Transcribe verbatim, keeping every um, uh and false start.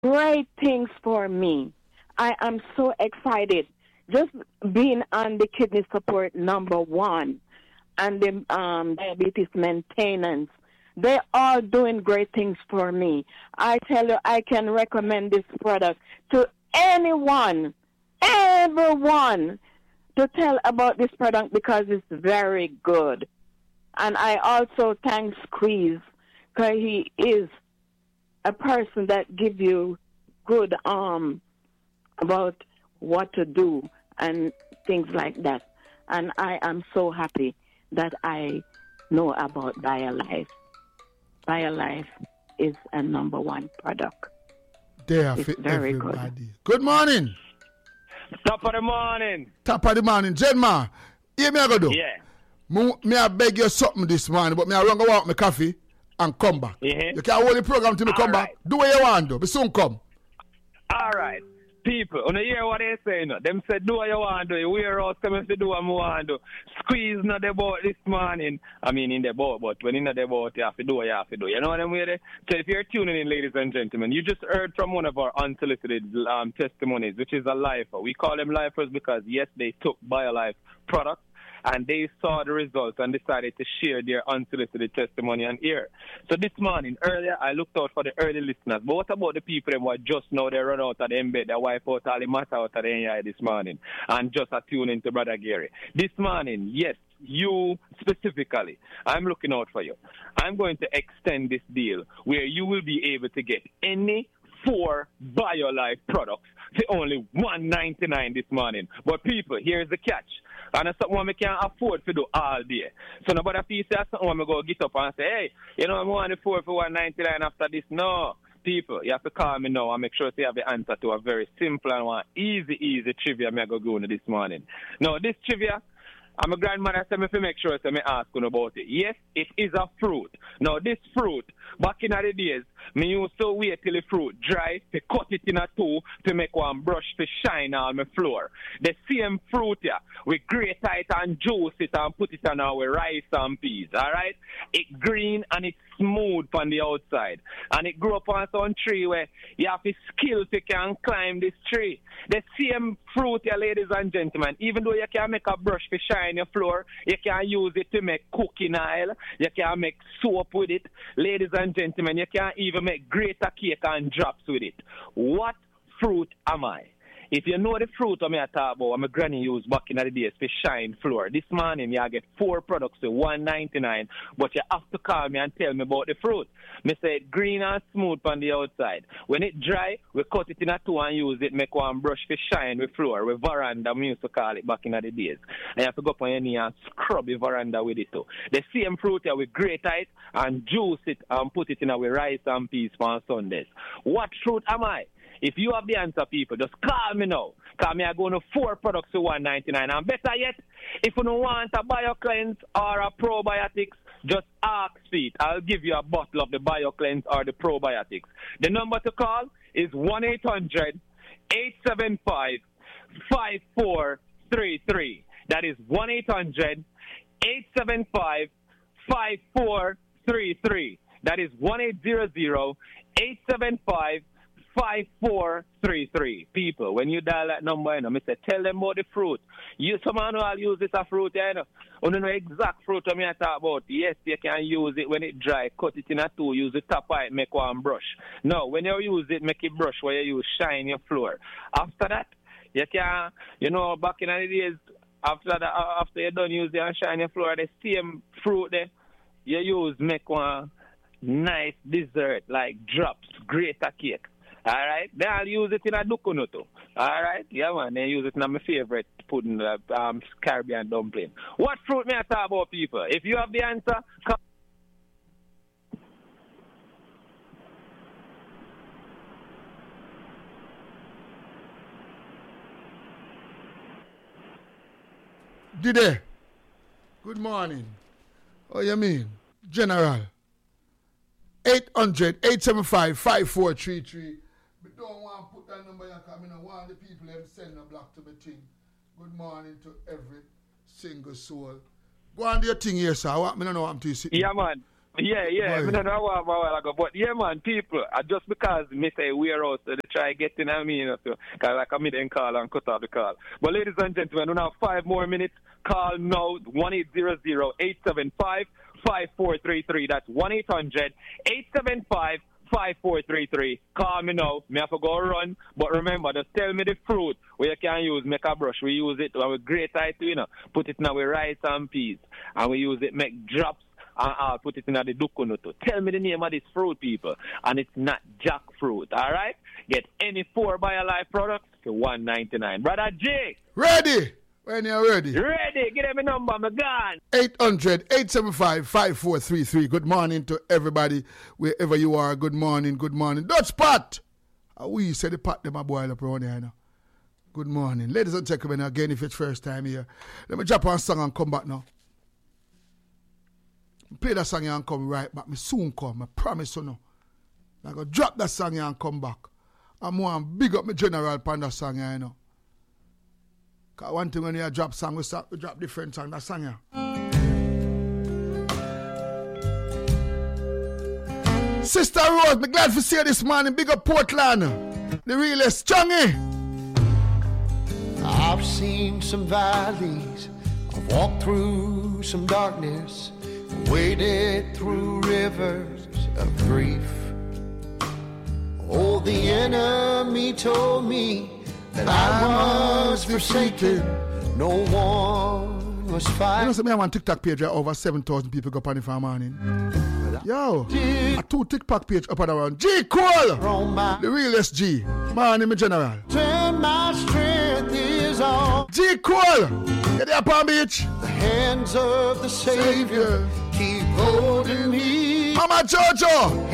great things for me. I am so excited. Just being on the kidney support number one and the um, diabetes maintenance. They're all doing great things for me. I tell you, I can recommend this product to anyone, everyone, to tell about this product because it's very good. And I also thank Squeeze because he is a person that gives you good um about what to do and things like that. And I am so happy that I know about BioLife. BioLife is a number one product. There it's for very everybody. good. Good morning. Top of the morning. Top of the morning. Jenma, hear me I go do? Yeah. Me, me I beg you something this morning, but me I run go out my coffee and come back. Mm-hmm. You can't hold the program till me All come right. back. Do what you want to. But soon come. All right. People, when you hear what they say, no? Them say, do what you want to do. You wear out, come if you do what you want to do. Squeeze not the boat this morning. I mean, in the boat, but when you're not the boat, you have to do what you have to do. You know what I'm saying? So if you're tuning in, ladies and gentlemen, you just heard from one of our unsolicited um, testimonies, which is a lifer. We call them lifers because, yes, they took BioLife products, and they saw the results and decided to share their unsolicited testimony on air. So this morning, earlier, I looked out for the early listeners. But what about the people who just know they run out of the embed, they wipe out all the matter out of the N I this morning, and just are tuning into Brother Gary? This morning, yes, you specifically, I'm looking out for you. I'm going to extend this deal where you will be able to get any four BioLife products for only one ninety-nine this morning. But people, here's the catch. And it's something we can't afford to do all day. So nobody feels that's something we go get up and say, hey, you know, I'm one to four for one ninety-nine after this. No. People, you have to call me now and make sure you have the answer to a very simple and one easy, easy trivia I'm going to go this morning. Now, this trivia, I'm a grandmother, so I make sure to me ask you about it. Yes, it is a fruit. Now, this fruit, back in the days, me used to wait till the fruit dry, to cut it in a two, to make one brush to shine on my floor. The same fruit here, we grate it and juice it and put it on our rice and peas, all right? It green and it's smooth on the outside. And it grow up on some tree where you have to skill to can climb this tree. The same fruit here, ladies and gentlemen, even though you can make a brush to shine your floor, you can use it to make cooking oil, you can make soap with it. Ladies and gentlemen, you can even make greater cake and drops with it. What fruit am I? If you know the fruit I'm talking about, my granny used back in the days to shine floor. This morning, you get four products for one ninety-nine, but you have to call me and tell me about the fruit. Me say it green and smooth on the outside. When it dry, we cut it in a two and use it, make one brush to shine with floor, with veranda, we used to call it back in the days. And you have to go up on your knee and scrub the veranda with it too. The same fruit here, we grate it and juice it and put it in our rice and peas for Sundays. What fruit am I? If you have the answer, people, just call me now. Call me, I go to four products to one ninety-nine. And better yet, if you don't want a BioCleanse or a probiotics, just ask Feet. I'll give you a bottle of the BioCleanse or the probiotics. The number to call is one eight hundred eight seven five five four three three. That is one eight hundred eight seven five five four three three. That is one eight hundred eight seven five five four three three. People, when you dial that number, you know, I say, tell them about the fruit. You, someone will use this a fruit, you know. You don't know exact fruit I'm talk about. Yes, you can use it when it dry, cut it in a two, use the top of it, make one brush. No, when you use it, make it brush where you use shine your floor. After that, you can, you know, back in the days, after that, after you done use it and shine your floor, the same fruit there, you use make one nice dessert like drops, greater cake. All right, then I'll use it in a dukunutu. All right, yeah man, then use it in my favorite pudding, uh, um, Caribbean dumpling. What fruit may I talk about, people? If you have the answer, come. Dide, good morning. Oh, you mean? General. eight hundred eight seven five five four three three. But don't want to put that number here because I don't want the people them send a block to me thing. Good morning to every single soul. Go on do your thing here, sir. I want me to know what I'm to you. Yeah, man. Yeah, yeah, I don't know what a while ago. But yeah, man, people, uh, just because me say warehouse, so they try getting at me, you know, so, cause like I me then call and cut off the call. But ladies and gentlemen, we have five more minutes. Call now, one eight hundred, eight seven five, five four three three. That's one eight hundred, eight seven five, five four three three. Call me now. Me have to go run. But remember, just tell me the fruit where you can use, make a brush. We use it, and we grate it, you know, put it in our rice and peas. And we use it, make drops. And I'll put it in the dukunutu. Tell me the name of this fruit, people. And it's not jackfruit, all right? Get any four BioLife products for one ninety-nine. Brother Jake. Ready. When you're ready. Ready. Give me number, I'm gone. eight hundred, eight seven five, five four three three. Good morning to everybody, wherever you are. Good morning, good morning. Dutch pot. Uh, we say the pot them a boil up around here, you know. Good morning. Ladies and gentlemen, again, if it's first time here, let me drop one song and come back now. Play that song here and come right back. Me soon come. I promise you no. I'm going to drop that song here and come back. I'm going to big up my general pan that song here, you know. Because one thing when you drop song, we, start, we drop different song. That song here. Sister Rose, me glad to see you this morning. Big up Portland. The realest Chungy. I've seen some valleys. I've walked through some darkness. Waded through rivers of grief. Oh, the enemy told me that I was forsaken. No one was fighting. You know, so me have one TikTok page where over seven thousand people go up on it for a morning. Yo, a two TikTok page up and around. G Cole, the realest G. Morning, my general. My strength is on. G Cole, get there, Palm Beach. The hands of the Savior keep holding me. Mama Jojo.